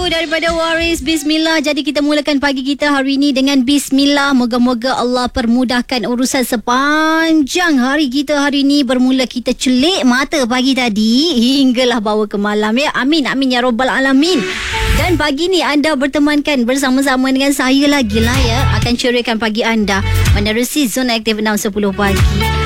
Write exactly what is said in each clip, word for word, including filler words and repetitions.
daripada Waris. Bismillah. Jadi kita mulakan pagi kita hari ini dengan Bismillah. Moga-moga Allah permudahkan urusan sepanjang hari kita hari ini. Bermula kita celik mata pagi tadi hinggalah bawa ke malam ya. Amin amin ya rabbal alamin. Dan pagi ni anda bertemankan bersama-sama dengan saya lagi lah ya. Akan ceriakan pagi anda menerusi Zona Aktif enam sepuluh pagi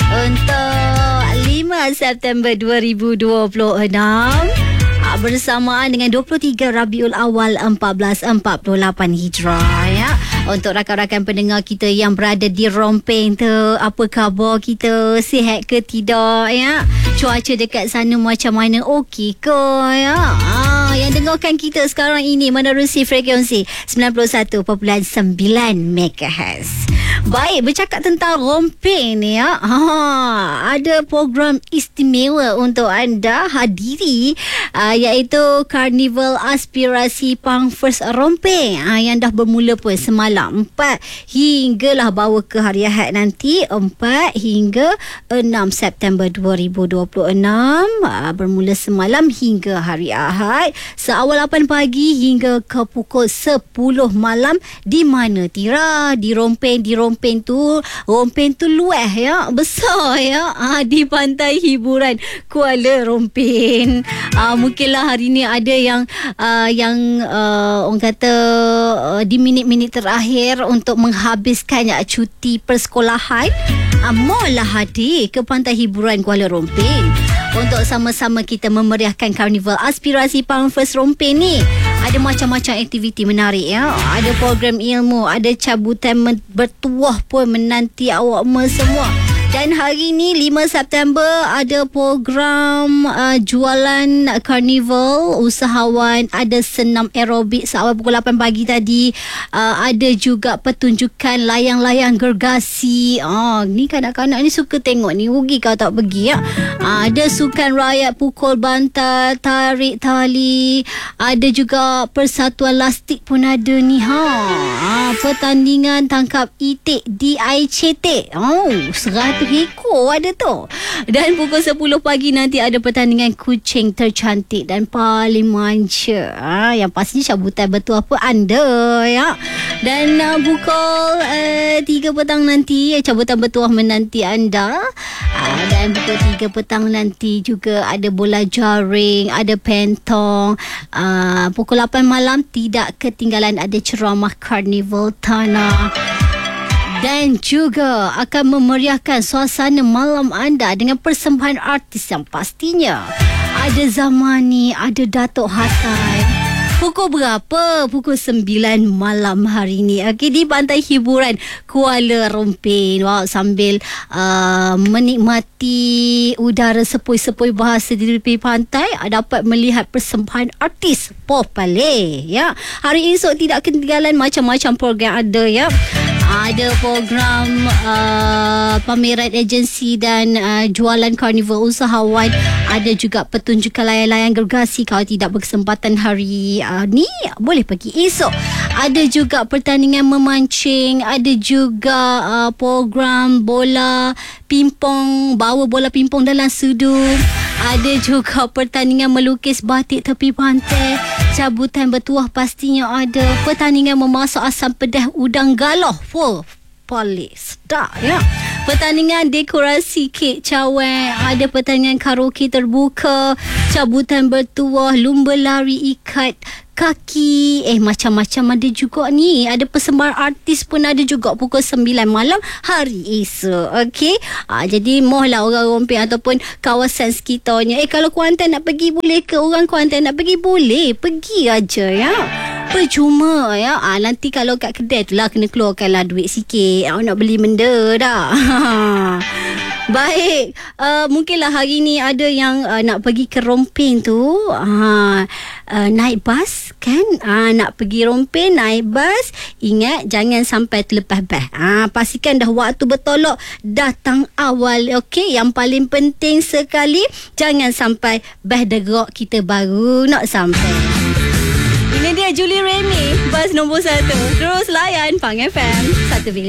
untuk lima September dua ribu dua puluh enam. Bersamaan dengan dua puluh tiga Rabiul Awal seribu empat ratus empat puluh lapan Hijrah ya. Untuk rakan-rakan pendengar kita yang berada di Rompeng tu, apa khabar kita? Sihat ke tidak ya? Cuaca dekat sana macam mana? Okey ke ya? Ah, yang dengarkan kita sekarang ini menerusi frekuensi sembilan puluh satu perpuluhan sembilan megahertz. Baik, bercakap tentang Rompeng ni ya. Ha, ada program istimewa untuk anda hadiri uh, iaitu Karnival Aspirasi Pang First Rompeng uh, yang dah bermula pun semalam empat hinggalah bawa ke hari Ahad nanti empat hingga enam September dua ribu dua puluh enam uh, bermula semalam hingga hari Ahad seawal lapan pagi hingga ke pukul sepuluh malam. Di mana Tira? Di Rompeng. Di Rompeng tu Rompeng tu luas ya, besar ya, ha, di Pantai Hiburan Kuala Rompeng. Ha, mungkinlah hari ni ada yang uh, yang uh, orang kata uh, di minit-minit terakhir untuk menghabiskan ya, cuti persekolahan, uh, maulah hadir ke Pantai Hiburan Kuala Rompeng untuk sama-sama kita memeriahkan Karnival Aspirasi Pang First Rompeng ni. Ada macam-macam aktiviti menarik ya. Ada program ilmu, ada cabutan bertuah pun menanti awak semua. Dan hari ni lima September ada program uh, jualan karnival usahawan, ada senam aerobik seawal pukul lapan pagi tadi. Uh, ada juga pertunjukan layang-layang gergasi. Ah, ni kanak-kanak ni suka tengok ni. Rugi kalau tak pergi ya. Uh, ada sukan rakyat pukul bantal, tarik tali. Ada juga persatuan lastik pun ada ni ha. Uh, pertandingan tangkap itik di air cetek. Oh, seratus ekor ada tu. Dan pukul sepuluh pagi nanti ada pertandingan kucing tercantik dan paling manja. Ha, yang pastinya cabutan bertuah pun anda ya. Dan uh, pukul uh, tiga petang nanti cabutan bertuah menanti anda. Uh, dan pukul tiga petang nanti juga ada bola jaring, ada pentong. Uh, pukul lapan malam tidak ketinggalan ada ceramah karnival tanah. Dan juga akan memeriahkan suasana malam anda dengan persembahan artis yang pastinya ada Zamani, ada Datuk Hassan. Pukul berapa? Pukul sembilan malam hari ni. Okey, di Pantai Hiburan Kuala Rompeng. Wow, sambil uh, menikmati udara sepoi-sepoi bahasa di tepi pantai, dapat melihat persembahan artis popular ya. Hari esok tidak ketinggalan macam-macam program ada ya. Ada program uh, pameran agensi dan uh, jualan karnival usahawan. Ada juga pertunjukan layang-layang gergasi. Kalau tidak berkesempatan hari uh, ni, boleh pergi esok. Ada juga pertandingan memancing. Ada juga uh, program bola pimpong, bawa bola pimpong dalam sudu. Ada juga pertandingan melukis batik tepi pantai. Cabutan bertuah pastinya ada. Pertandingan memasak asam pedas udang galah. Full paling sedap ya. Pertandingan dekorasi kek cawan. Ada pertandingan karaoke terbuka. Cabutan bertuah, lumba lari ikat kaki. Eh, macam-macam ada juga ni. Ada persembahan artis pun ada juga pukul sembilan malam hari esok. Okey. Ah, jadi mohlah orang Rompeng ataupun kawasan sekitarnya. Eh, kalau Kuantan nak pergi boleh ke? Orang Kuantan nak pergi boleh. Pergi aja ya. Percuma ya. Ah, nanti kalau kat kedai tu lah kena keluarkanlah duit sikit. Ah, nak beli benda dah. Baik, uh, mungkinlah hari ni ada yang uh, nak pergi ke Rompeng tu, uh, uh, naik bas kan, uh, nak pergi Rompeng naik bas. Ingat jangan sampai terlepas bas. uh, Pastikan dah waktu bertolak, datang awal. Okey, yang paling penting sekali, jangan sampai bas derok kita baru nak sampai. Ini dia Julie Remy, bas nombor satu. Terus layan Pang F M satu